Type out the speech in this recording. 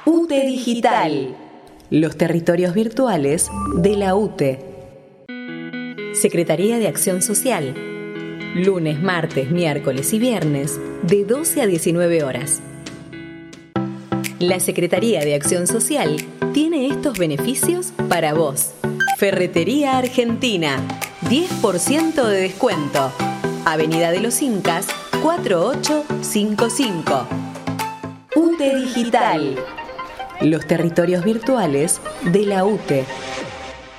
UTE Digital. Los territorios virtuales de la UTE. Secretaría de Acción Social. Lunes, martes, miércoles y viernes de 12 a 19 horas. La Secretaría de Acción Social tiene estos beneficios para vos. Ferretería Argentina, 10% de descuento. Avenida de los Incas, 4855. UTE Digital. Los territorios virtuales de la UTE.